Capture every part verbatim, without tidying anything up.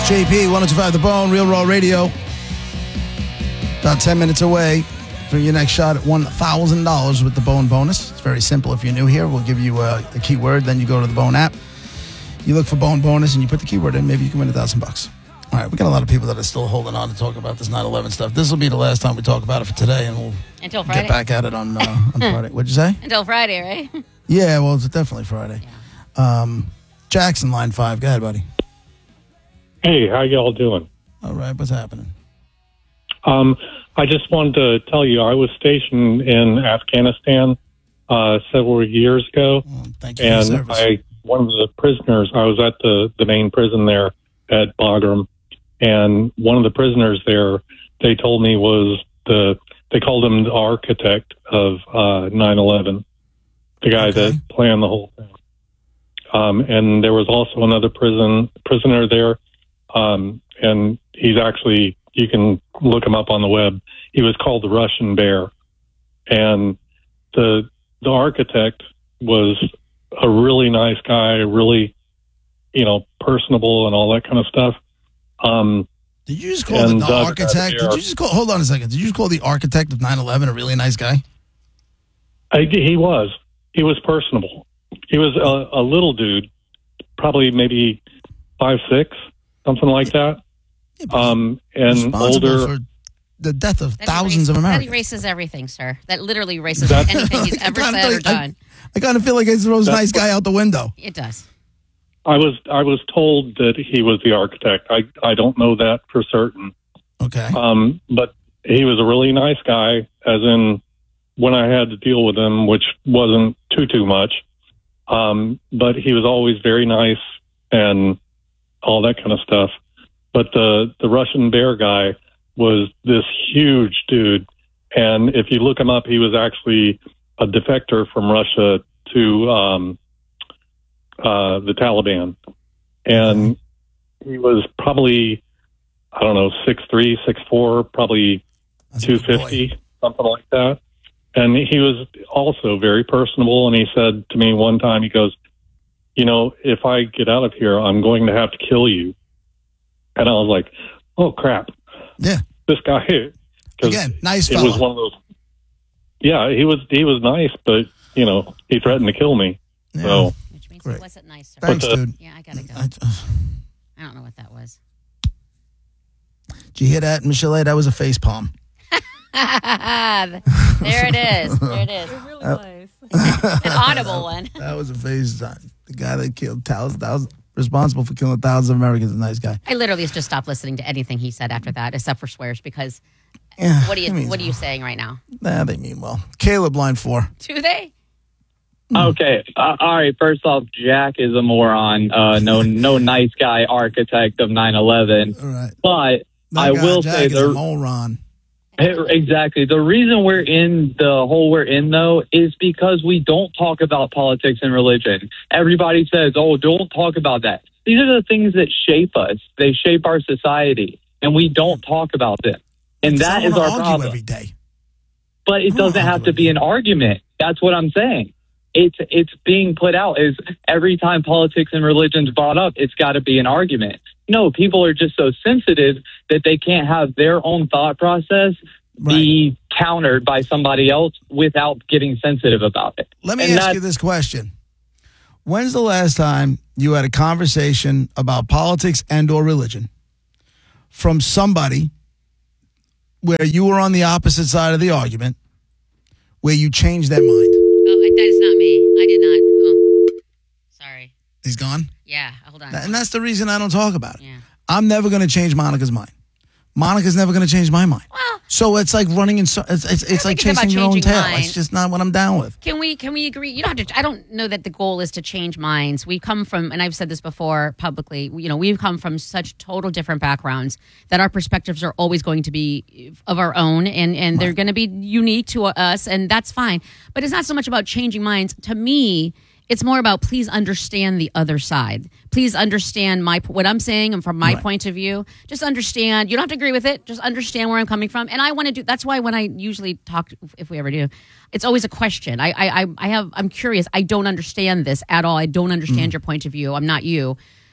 J P, one oh two point five The Bone, Real Raw Radio. About ten minutes away for your next shot at one thousand dollars with the Bone bonus. It's very simple. If you're new here, we'll give you a, a keyword. Then you go to the Bone app. You look for Bone bonus and you put the keyword in. Maybe you can win a thousand bucks. All right, we got a lot of people that are still holding on to talk about this nine eleven stuff. This will be the last time we talk about it for today, and we'll Until Friday. get back at it on, uh, on Friday. What'd you say? Until Friday, right? Yeah, well, it's definitely Friday. Yeah. Um, Jackson, line five. Go ahead, buddy. Hey, how y'all doing? All right, what's happening? Um, I just wanted to tell you, I was stationed in Afghanistan uh, several years ago. Well, thank you and for your service. I, one of the prisoners, I was at the, the main prison there at Bagram, and one of the prisoners there, they told me was the, they called him the architect of uh, nine eleven, the guy Okay. that planned the whole thing. Um, and there was also another prison prisoner there. Um, and he's actually, you can look him up on the web. He was called the Russian Bear. And the the architect was a really nice guy, really, you know, personable and all that kind of stuff. Um, Did you just call the, and the Doug architect? Did Adair- you just call? Hold on a second. Did you just call the architect of nine eleven a really nice guy? I, he was. He was personable. He was a, a little dude, probably maybe five, six, something like that. Yeah, but Um, and responsible older. for the death of That thousands erases, of That Americans. erases everything, sir. That literally erases That- anything he's I ever kinda said or think- I- done. I kind of feel like I throws That's nice guy out the window. It does. I was I was told that he was the architect. I I don't know that for certain. Okay. Um, but he was a really nice guy, as in when I had to deal with him, which wasn't too too much. Um, but he was always very nice and all that kind of stuff. But the the Russian Bear guy was this huge dude, and if you look him up, he was actually a defector from Russia to um, uh, the Taliban, and he was probably, I don't know, six three, six four, probably That's a two good boy. fifty, something like that. And he was also very personable. And he said to me one time, he goes, "You know, if I get out of here, I'm going to have to kill you." And I was like, "Oh crap!" Yeah. This guy. 'cause Again, nice It fella. was one of those. Yeah, he was. He was nice, but you know, he threatened to kill me. Yeah. So Which means Great. he wasn't nice, sir. Thanks, But the- dude. Yeah, I gotta go. I, I don't know what that was. did you hear that, Michelle? That was a face palm. There it is. There it is. Really Uh, nice. An audible one. That was a face time. The guy that killed thousands, thousands, responsible for killing thousands of Americans, is a nice guy. I literally just stopped listening to anything he said after that, except for swears, because Yeah. what are you he means what are you well. saying right now? Nah, they mean well. Caleb, line four. Do they? Okay. Uh, all right. First off, Jack is a moron. Uh, no, no nice guy architect of nine eleven. All right. But That I guy, will Jack, say is a the moron. exactly the reason we're in the hole we're in though is because we don't talk about politics and religion. Everybody says, "Oh, don't talk about that." These are the things that shape us. They shape our society, and we don't talk about them. And Because I that is wanna our argue problem. every day. But it I don't doesn't argue have to with be you. an argument. That's what I'm saying. It's it's being put out as every time politics and religion's brought up, it's got to be an argument. No, people are just so sensitive that they can't have their own thought process be countered by somebody else without getting sensitive about it. Let me And ask that's- you this question. When's the last time you had a conversation about politics and or religion from somebody where you were on the opposite side of the argument, where you changed their mind? Oh, I- that is not me. I did not. Oh, sorry. He's gone? Yeah, hold on. And that's the reason I don't talk about it. Yeah. I'm never going to change Monica's mind. Monica's never going to change my mind. Well, So it's like running in, so- it's, it's, it's like think it's about chasing your own changing tail. minds. It's just not what I'm down with. Can we can we agree? You don't have to. I don't know that the goal is to change minds. We come from, and I've said this before publicly. You know, we've come from such total different backgrounds that our perspectives are always going to be of our own, and and they're going to be unique to us, and that's fine. But it's not so much about changing minds. To me, it's more about please understand the other side. Please understand my what I'm saying, and from my Right. point of view, just understand. You don't have to agree with it. Just understand where I'm coming from. And I want to do. That's why when I usually talk, if we ever do, it's always a question. I I I- I have. I'm curious. I don't understand this at all. I don't understand your point of view. I'm not you.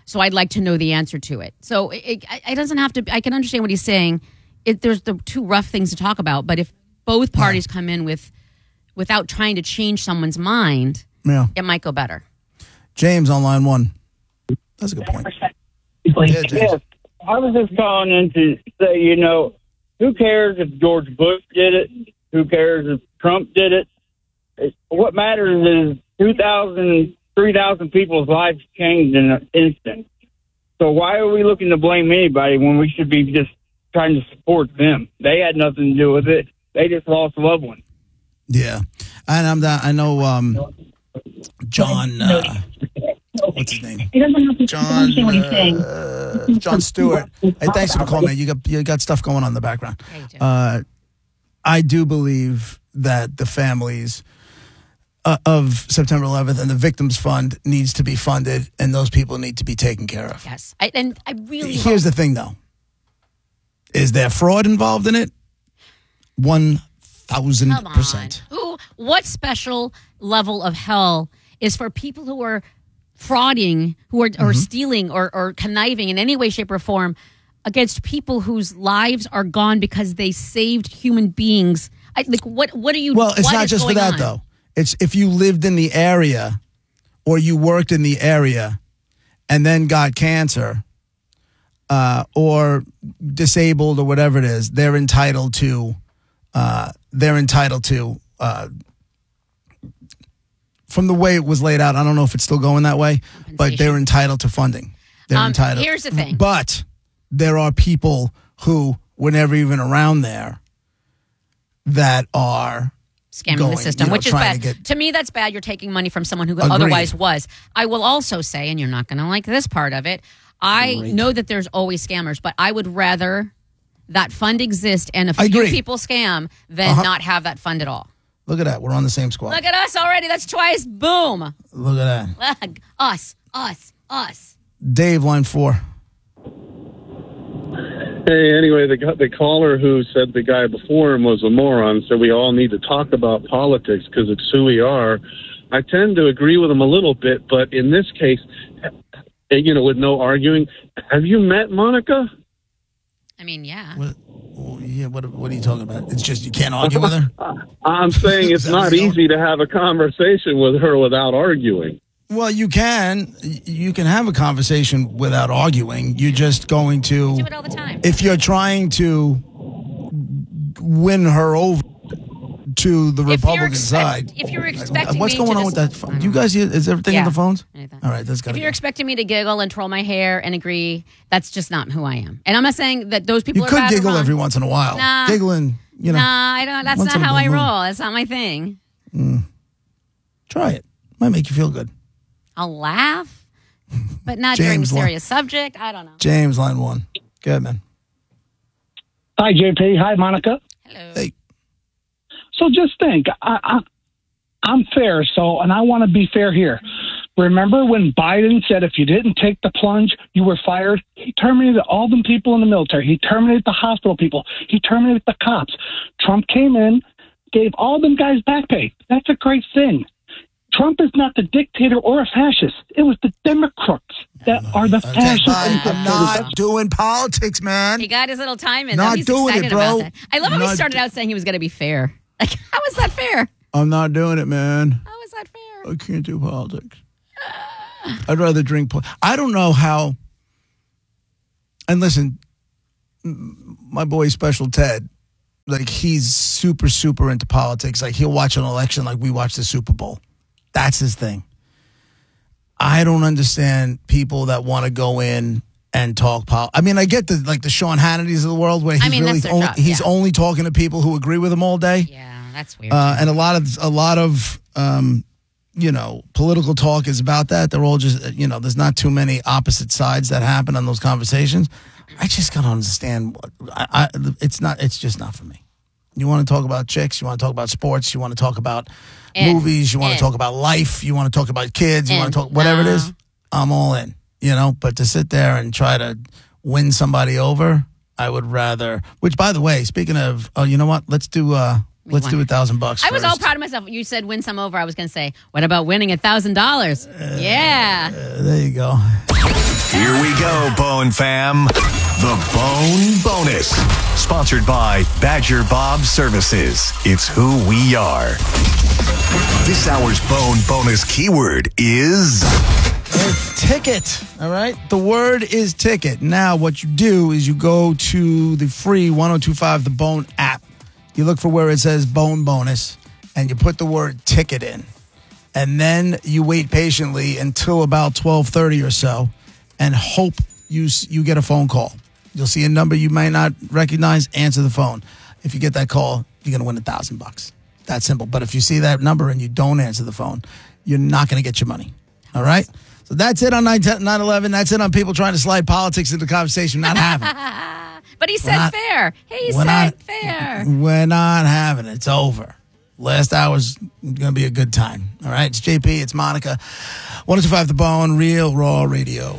So I'd like to know the answer to it. So it, it, it doesn't have to. I can understand what he's saying. It, there's the two rough things to talk about. But if both parties come in with without trying to change someone's mind, Yeah. it might go better. James on line one. That's a good point. Yeah, James. Yes, I was just calling in to say, you know, who cares if George Bush did it? Who cares if Trump did it? It what matters is two thousand, three thousand people's lives changed in an instant. So why are we looking to blame anybody when we should be just trying to support them? They had nothing to do with it. They just lost a loved one. Yeah. And I'm that, I know um, John, uh, what's his name? He doesn't have to John, understand what he's saying. uh, John Stewart. Hey, thanks for the call, man. You got you got stuff going on in the background. Yeah, you do. Uh, I do believe that the families uh, of September eleventh and the Victims Fund needs to be funded, and those people need to be taken care of. Yes, I, and I really Here's hope- the thing, though. Is there fraud involved in it? One thousand Come on. percent. Who? What special level of hell is for people who are frauding, who are Mm-hmm. or stealing, or, or conniving in any way, shape, or form against people whose lives are gone because they saved human beings? I, like, what? What are you? Well, it's what not is just for going that, on? though. It's if you lived in the area or you worked in the area and then got cancer uh, or disabled or whatever it is, they're entitled to, uh, they're entitled to, uh, from the way it was laid out, I don't know if it's still going that way, but they're entitled to funding. They're Um, entitled. here's the thing. But there are people who were never even around there that are Scamming going, the system, you know, which is trying bad. to get- To me, that's bad. You're taking money from someone who Agreed. otherwise was. I will also say, and you're not going to like this part of it, I Great. know that there's always scammers, but I would rather that fund exist and a I few agree. people scam than Uh-huh. not have that fund at all. Look at that. We're on the same squad. Look at us already. That's twice. Boom. Look at that. Ugh. Us, us, us. Dave, line four. Hey, anyway, the gu- the caller who said the guy before him was a moron said we all need to talk about politics because it's who we are. I tend to agree with him a little bit, but in this case, eh, you know, with no arguing, have you met Monica? I mean, yeah. What, oh, yeah, what, what are you talking about? It's just you can't argue with her? I'm saying it's Is that not what you're easy to have a conversation with her without arguing. Well, you can. You can have a conversation without arguing. You're just going to, Do it all the time. if you're trying to win her over to the If you're Republican expect- side. if you're expecting What's me going to on with just- that phone? Do you guys hear, is everything Yeah. on the phones? Anything. All right, that's got If to you're go. expecting me to giggle and twirl my hair and agree, that's just not who I am. And I'm not saying that those people You are could bad or giggle wrong. every once in a while. Nah. Giggling, you know. Nah, I don't. That's once not in a how blue I moon. roll. That's not my thing. Try it. Might make you feel good. I'll laugh, but not during a James, line- serious subject. I don't know. James, line one. Go ahead, man. Hi, J P. Hi, Monica. Hello. Hey. So just think, I, I, I'm fair, so, and I want to be fair here. Remember when Biden said if you didn't take the plunge, you were fired? He terminated all them people in the military. He terminated the hospital people. He terminated the cops. Trump came in, gave all them guys back pay. That's a great thing. Trump is not the dictator or a fascist. It was the Democrats that are the Okay, fascists. bye. and I'm dictators. not doing politics, man. He got his little time in. Not though. He's doing it, excited bro. about that. I love how he Not started out saying he was going to be fair. Like, how is that fair? I'm not doing it, man. How is that fair? I can't do politics. I'd rather drink. Po- I don't know how. And listen, m- my boy Special Ted, like he's super, super into politics. Like he'll watch an election like we watch the Super Bowl. That's his thing. I don't understand people that want to go in and talk pol. I mean, I get the like the Sean Hannitys of the world where he's I mean, really that's their only, job, he's yeah. only talking to people who agree with him all day. Yeah, that's weird. Uh, and a lot of a lot of um, you know political talk is about that. They're all just you know there's not too many opposite sides that happen on those conversations. I just gotta understand. What, I, I, it's not. It's just not for me. You want to talk about chicks? You want to talk about sports? You want to talk about In. movies? You want In. to talk about life? You want to talk about kids? You In. want to talk whatever it is? No. I'm all in. You know, but to sit there and try to win somebody over, I would rather. Which, by the way, speaking of, oh, you know what? Let's do. uh Let's do a thousand bucks. I was all first. proud of myself. You said win some over. I was going to say, what about winning a thousand dollars? Yeah. Uh, there you go. Here we go, Bone Fam. The Bone Bonus. Sponsored by Badger Bob Services. It's who we are. This hour's Bone Bonus keyword is... It's ticket. All right? The word is ticket. Now, what you do is you go to the free ten twenty-five The Bone app. You look for where it says Bone Bonus, and you put the word ticket in. And then you wait patiently until about twelve thirty or so and hope you you get a phone call. You'll see a number you may not recognize, answer the phone. If you get that call, you're going to win a thousand bucks. That simple. But if you see that number and you don't answer the phone, you're not going to get your money. All right? So that's it on nine eleven. That's it on people trying to slide politics into the conversation. Not having it. But he said not, fair. He said not, fair. We're not having it. It's over. Last hour's going to be a good time. All right? It's J P. It's Monica. ten twenty-five The Bone, Real Raw Radio.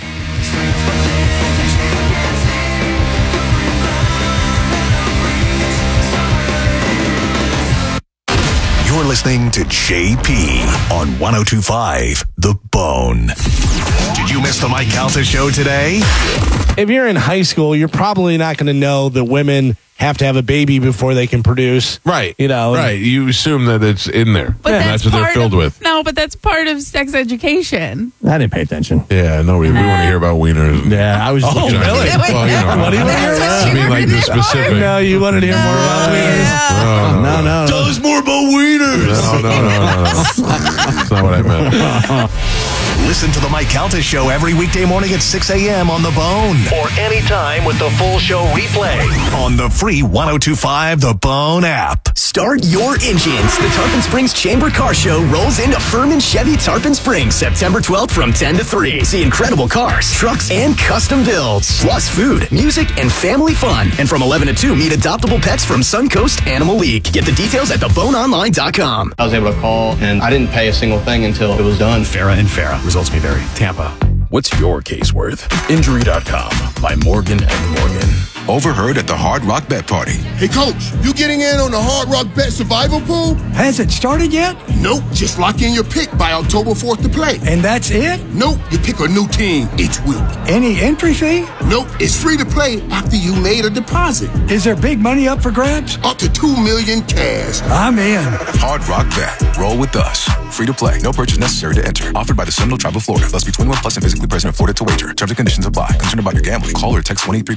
You're listening to J P on ten twenty-five The Bone. Did you miss the Mike Calta show today? If you're in high school, you're probably not going to know that women have to have a baby before they can produce. Right. You know. Right. You assume that it's in there. But and that's, that's what they're part filled of, with. No, but that's part of sex education. I didn't pay attention. Yeah, no, we, we want to hear about wieners. Yeah, I was Oh, looking at really? it. Well, you know, What do you want to hear I about? mean, like the specific. No, you wanted to hear more about wieners. No, No, no. Tell us more about wieners. No, no, no, no, no. That's not what I meant. Listen to the Mike Calta show every weekday morning at six a.m. on The Bone. Or anytime with the full show replay on the free ten twenty-five The Bone app. Start your engines. The Tarpon Springs Chamber Car Show rolls into Furman Chevy Tarpon Springs September twelfth from ten to three. See incredible cars, trucks, and custom builds. Plus food, music, and family fun. And from eleven to two, meet adoptable pets from Suncoast Animal League. Get the details at the bone online dot com. I was able to call, and I didn't pay a single thing until it was done. Farah and Farah. Results may vary. Tampa. What's your case worth? Injury dot com by Morgan and Morgan. Overheard at the Hard Rock Bet Party. Hey, Coach, you getting in on the Hard Rock Bet Survival Pool? Has it started yet? Nope. Just lock in your pick by October fourth to play. And that's it? Nope. You pick a new team each week. Any entry fee? Nope. It's free to play after you made a deposit. Is there big money up for grabs? Up to two million cash. I'm in. Hard Rock Bet. Roll with us. Free to play. No purchase necessary to enter. Offered by the Seminole Tribe of Florida. Must be twenty-one plus and physically present in Florida to wager. Terms and conditions apply. Concerned about your gambling? Call or text one eight three